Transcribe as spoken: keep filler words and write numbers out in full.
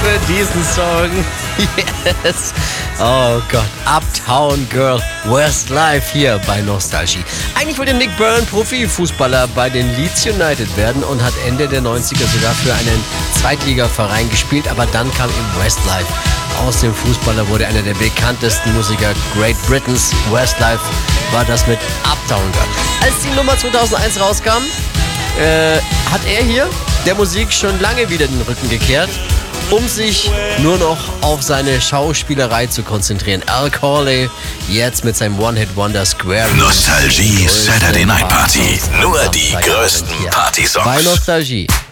liebe diesen Song. Yes. Oh Gott. Uptown Girl, Westlife hier bei Nostalgie. Eigentlich wollte Nick Byrne Profifußballer bei den Leeds United werden und hat Ende der neunziger sogar für einen Zweitligaverein gespielt, aber dann kam ihm Westlife. Aus dem Fußballer wurde einer der bekanntesten Musiker Great Britains. Westlife war das mit Uptown Girl. Als die Nummer zweitausendeins rauskam, äh, hat er hier der Musik schon lange wieder den Rücken gekehrt, um sich nur noch auf seine Schauspielerei zu konzentrieren. Al Corley jetzt mit seinem One-Hit-Wonder Square. Nostalgie Saturday Night Party. Nur die größten Partysongs. Bei Nostalgie.